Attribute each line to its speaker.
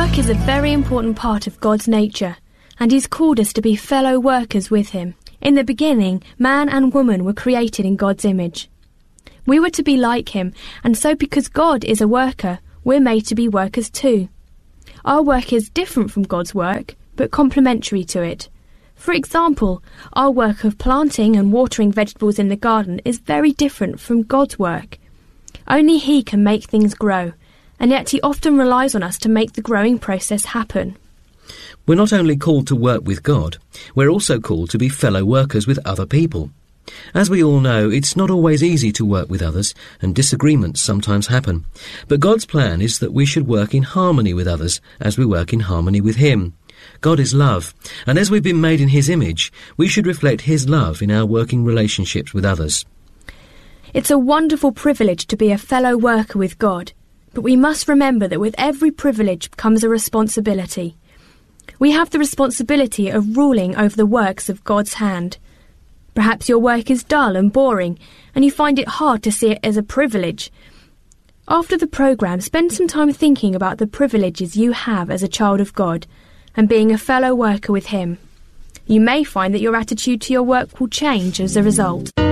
Speaker 1: Work is a very important part of God's nature, and He's called us to be fellow workers with Him. In the beginning, man and woman were created in God's image. We were to be like Him, and so because God is a worker, we're made to be workers too. Our work is different from God's work, but complementary to it. For example, our work of planting and watering vegetables in the garden is very different from God's work. Only He can make things grow, and yet He often relies on us to make the growing process happen.
Speaker 2: We're not only called to work with God, we're also called to be fellow workers with other people. As we all know, it's not always easy to work with others, and disagreements sometimes happen. But God's plan is that we should work in harmony with others as we work in harmony with Him. God is love, and as we've been made in His image, we should reflect His love in our working relationships with others.
Speaker 1: It's a wonderful privilege to be a fellow worker with God, but we must remember that with every privilege comes a responsibility. We have the responsibility of ruling over the works of God's hand. Perhaps your work is dull and boring, and you find it hard to see it as a privilege. After the programme, spend some time thinking about the privileges you have as a child of God and being a fellow worker with Him. You may find that your attitude to your work will change as a result.